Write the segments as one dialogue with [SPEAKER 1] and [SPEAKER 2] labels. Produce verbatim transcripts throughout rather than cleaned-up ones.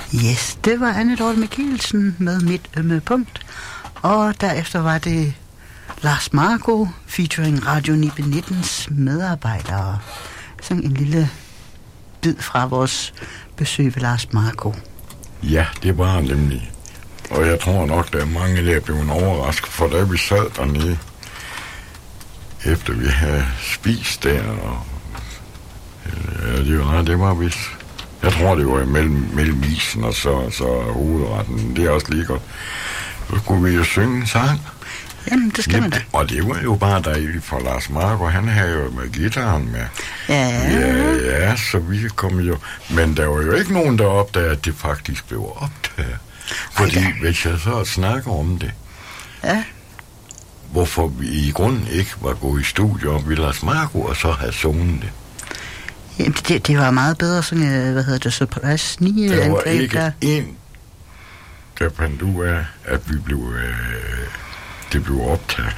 [SPEAKER 1] Yes, det var Anne Dorte Mikkelsen med Mit ømme punkt. Og derefter var det Lars Marco featuring Radio Nibe nittens medarbejdere. Sådan en lille bid fra vores besøg ved Lars Marco.
[SPEAKER 2] Ja, det var nemlig. Og jeg tror nok, der er mange, der er blevet overrasket, for da vi sad dernede, efter vi havde spist der, og ja, det var, det var vist, jeg tror, det var mellem, mellem isen og så, så hovedretten. Det er også lige godt. Så skulle vi jo synge en sang.
[SPEAKER 1] Jamen, det skal man da.
[SPEAKER 2] Og det var jo bare dejligt for Lars Marco. Han havde jo med guitaren med.
[SPEAKER 1] Ja.
[SPEAKER 2] Ja, ja, så vi kom jo. Men der var jo ikke nogen, der opdagede, at det faktisk blev optaget. Fordi Ej, hvis jeg så snakker om det,
[SPEAKER 1] ja.
[SPEAKER 2] Hvorfor vi i grunden ikke var gået i studiet op ved Lars Marco og så havde sunget det.
[SPEAKER 1] Jamen, det, det var meget bedre sådan, hvad hedder det, surprise ni
[SPEAKER 2] der var
[SPEAKER 1] angreb,
[SPEAKER 2] ikke
[SPEAKER 1] der.
[SPEAKER 2] en, der fandt ud af, at vi blev, øh, det blev optaget.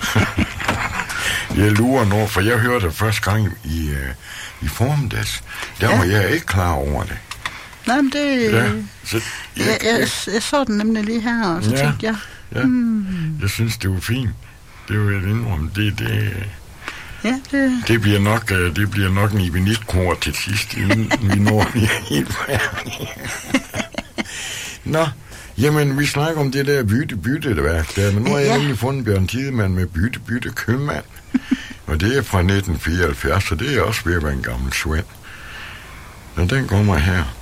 [SPEAKER 2] Jeg lurer nu, for jeg hørte det første gang i, øh, i formiddags. Der ja. var jeg ikke klar over det.
[SPEAKER 1] Nej, men det...
[SPEAKER 2] Ja, så, jeg,
[SPEAKER 1] jeg, jeg, jeg så den nemlig lige her, og så ja, tænkte jeg...
[SPEAKER 2] Ja, hmm. jeg synes, det var fint. Det var et indrum. Det, det,
[SPEAKER 1] ja, det...
[SPEAKER 2] det bliver nok, det bliver nok en Ibenit-kor til sidst, inden vi når vi er helt færdige. Nå, jamen, vi snakker om det der bytte-bytte, det værk der, men nu har jeg nemlig fundet Bjørn Tidemand med bytte-bytte købmand. Og det er fra nitten fireoghalvfjerds, så det er også ved at være en gammel svend. Men den kommer her.